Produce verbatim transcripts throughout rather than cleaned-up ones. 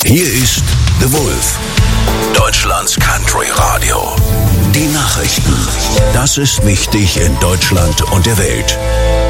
Hier ist The Wolf, Deutschlands Country Radio. Die Nachrichten. Das ist wichtig in Deutschland und der Welt.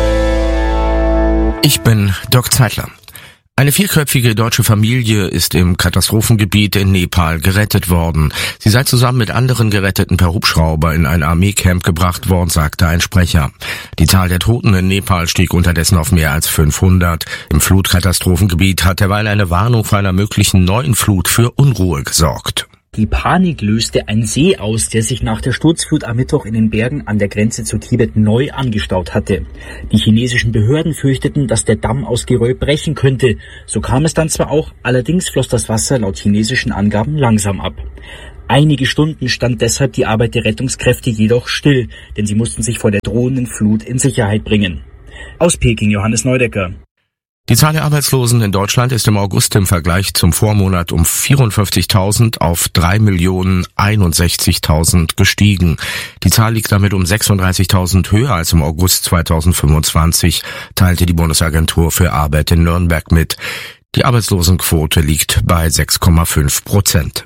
Ich bin Dirk Zeitler. Eine vierköpfige deutsche Familie ist im Katastrophengebiet in Nepal gerettet worden. Sie sei zusammen mit anderen Geretteten per Hubschrauber in ein Armeecamp gebracht worden, sagte ein Sprecher. Die Zahl der Toten in Nepal stieg unterdessen auf mehr als fünfhundert. Im Flutkatastrophengebiet hat derweil eine Warnung vor einer möglichen neuen Flut für Unruhe gesorgt. Die Panik löste ein See aus, der sich nach der Sturzflut am Mittwoch in den Bergen an der Grenze zu Tibet neu angestaut hatte. Die chinesischen Behörden fürchteten, dass der Damm aus Geröll brechen könnte. So kam es dann zwar auch, allerdings floss das Wasser laut chinesischen Angaben langsam ab. Einige Stunden stand deshalb die Arbeit der Rettungskräfte jedoch still, denn sie mussten sich vor der drohenden Flut in Sicherheit bringen. Aus Peking, Johannes Neudecker. Die Zahl der Arbeitslosen in Deutschland ist im August im Vergleich zum Vormonat um vierundfünfzigtausend auf drei Millionen einundsechzigtausend gestiegen. Die Zahl liegt damit um sechsunddreißigtausend höher als im August zweitausendfünfundzwanzig, teilte die Bundesagentur für Arbeit in Nürnberg mit. Die Arbeitslosenquote liegt bei sechs Komma fünf Prozent.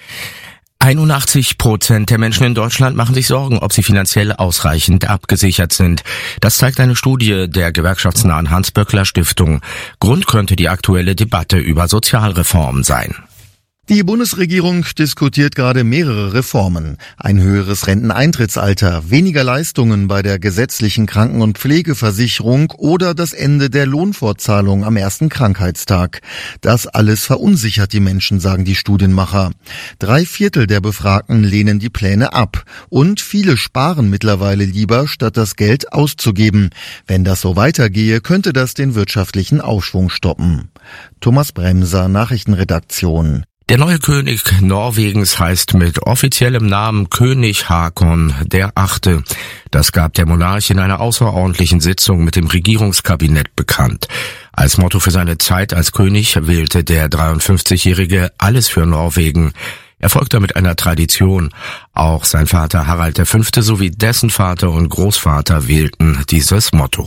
einundachtzig Prozent der Menschen in Deutschland machen sich Sorgen, ob sie finanziell ausreichend abgesichert sind. Das zeigt eine Studie der gewerkschaftsnahen Hans-Böckler-Stiftung. Grund könnte die aktuelle Debatte über Sozialreformen sein. Die Bundesregierung diskutiert gerade mehrere Reformen. Ein höheres Renteneintrittsalter, weniger Leistungen bei der gesetzlichen Kranken- und Pflegeversicherung oder das Ende der Lohnfortzahlung am ersten Krankheitstag. Das alles verunsichert die Menschen, sagen die Studienmacher. Drei Viertel der Befragten lehnen die Pläne ab. Und viele sparen mittlerweile lieber, statt das Geld auszugeben. Wenn das so weitergehe, könnte das den wirtschaftlichen Aufschwung stoppen. Thomas Bremser, Nachrichtenredaktion. Der neue König Norwegens heißt mit offiziellem Namen König Haakon der Achte. Das gab der Monarch in einer außerordentlichen Sitzung mit dem Regierungskabinett bekannt. Als Motto für seine Zeit als König wählte der dreiundfünfzigjährige Alles für Norwegen. Er folgt damit einer Tradition. Auch sein Vater Harald der Fünfte sowie dessen Vater und Großvater wählten dieses Motto.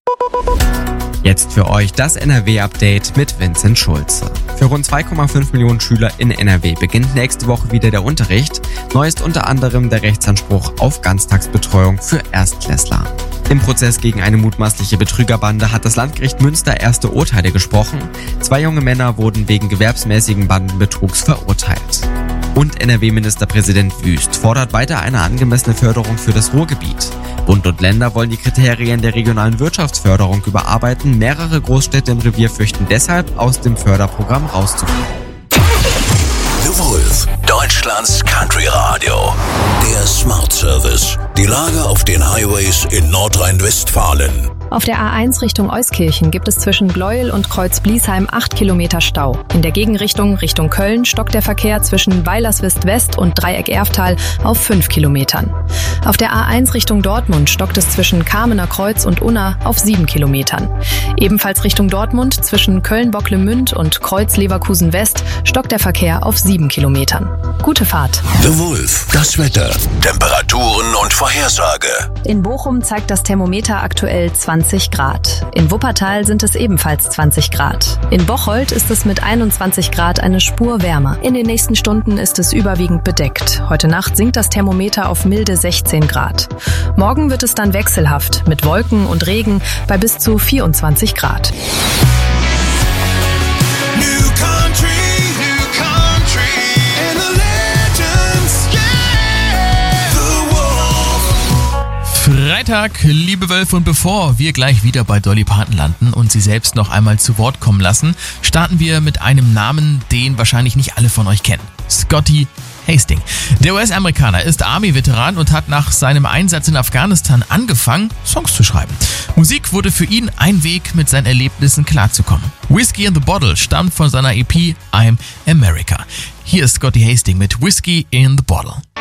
Jetzt für euch das N R W-Update mit Vincent Schulze. Für rund zwei Komma fünf Millionen Schüler in N R W beginnt nächste Woche wieder der Unterricht. Neu ist unter anderem der Rechtsanspruch auf Ganztagsbetreuung für Erstklässler. Im Prozess gegen eine mutmaßliche Betrügerbande hat das Landgericht Münster erste Urteile gesprochen. Zwei junge Männer wurden wegen gewerbsmäßigen Bandenbetrugs verurteilt. Und N R W-Ministerpräsident Wüst fordert weiter eine angemessene Förderung für das Ruhrgebiet. Bund und Länder wollen die Kriterien der regionalen Wirtschaftsförderung überarbeiten. Mehrere Großstädte im Revier fürchten deshalb, aus dem Förderprogramm rauszufallen. The Wolf, Deutschlands Country Radio. Der Smart Service. Die Lage auf den Highways in Nordrhein-Westfalen. Auf der A eins Richtung Euskirchen gibt es zwischen Gleuel und Kreuz-Bliesheim acht Kilometer Stau. In der Gegenrichtung Richtung Köln stockt der Verkehr zwischen Weilerswist-West und Dreieck-Erftal auf fünf Kilometern. Auf der A eins Richtung Dortmund stockt es zwischen Kamener Kreuz und Unna auf sieben Kilometern. Ebenfalls Richtung Dortmund zwischen Köln-Bocklemünd und Kreuz-Leverkusen-West stockt der Verkehr auf sieben Kilometern. Gute Fahrt. The Wolf, das Wetter, Temperaturen und Vorhersage. In Bochum zeigt das Thermometer aktuell zwanzig Grad. In Wuppertal sind es ebenfalls zwanzig Grad. In Bocholt ist es mit einundzwanzig Grad eine Spur wärmer. In den nächsten Stunden ist es überwiegend bedeckt. Heute Nacht sinkt das Thermometer auf milde sechzehn Grad. Morgen wird es dann wechselhaft mit Wolken und Regen bei bis zu vierundzwanzig Grad. Freitag, liebe Wölfe, und bevor wir gleich wieder bei Dolly Parton landen und sie selbst noch einmal zu Wort kommen lassen, starten wir mit einem Namen, den wahrscheinlich nicht alle von euch kennen. Scotty Hastings. Der U S-Amerikaner ist Army-Veteran und hat nach seinem Einsatz in Afghanistan angefangen, Songs zu schreiben. Musik wurde für ihn ein Weg, mit seinen Erlebnissen klarzukommen. Whiskey in the Bottle stammt von seiner E P I'm America. Hier ist Scotty Hastings mit Whiskey in the Bottle.